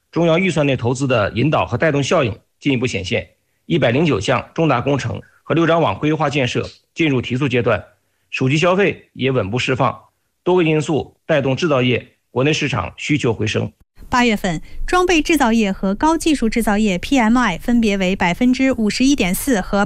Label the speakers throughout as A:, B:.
A: 中央预算内投资的引导和带动效应进一步显现，109项重大工程和6张网规划建设进入提速阶段，手机消费也稳步释放，多个因素带动制造业国内市场需求回升。
B: 8月份，装备制造业和高技术制造业 PMI 分别为 51.4% 和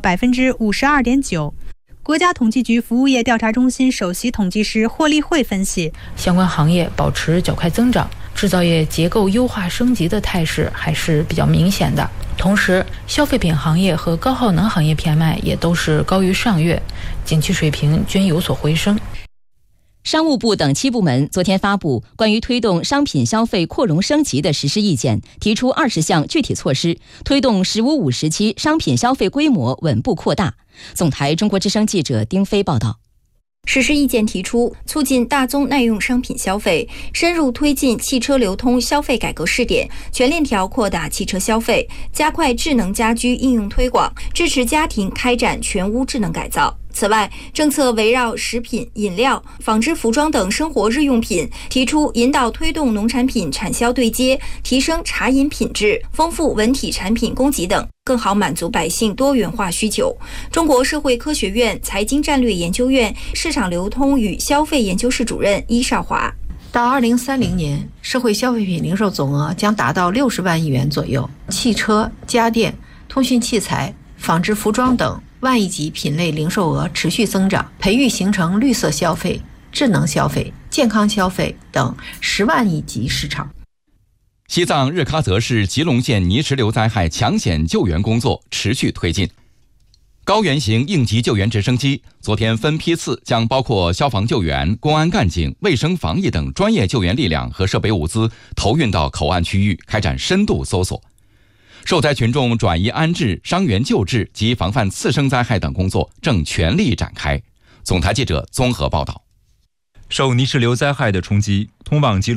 B: 52.9%。国家统计局服务业调查中心首席统计师霍立慧分析，
C: 相关行业保持较快增长，制造业结构优化升级的态势还是比较明显的。同时，消费品行业和高耗能行业 PMI 也都是高于上月，景气水平均有所回升。
D: 商务部等7部门昨天发布关于推动商品消费扩容升级的实施意见，提出20项具体措施，推动“15五”时期商品消费规模稳步扩大。总台中国之声记者丁飞报道。
E: 实施意见提出，促进大宗耐用商品消费，深入推进汽车流通消费改革试点，全链条扩大汽车消费，加快智能家居应用推广，支持家庭开展全屋智能改造。此外，政策围绕食品、饮料、纺织服装等生活日用品，提出引导推动农产品产销对接，提升茶饮品质，丰富文体产品供给等，更好满足百姓多元化需求。中国社会科学院财经战略研究院市场流通与消费研究室主任伊少华。
F: 到2030年，社会消费品零售总额将达到60万亿元左右，汽车、家电、通讯器材、纺织服装等万亿级品类零售额持续增长，培育形成绿色消费、智能消费、健康消费等10万亿级市场。
G: 西藏日喀则市吉隆县泥石流灾害抢险救援工作持续推进。高原型应急救援直升机昨天分批次将包括消防救援、公安干警、卫生防疫等专业救援力量和设备物资投运到口岸区域，开展深度搜索。受灾群众转移安置、伤员救治及防范次生灾害等工作正全力展开。总台记者综合报道。
H: 受泥石流灾害的冲击，通往吉隆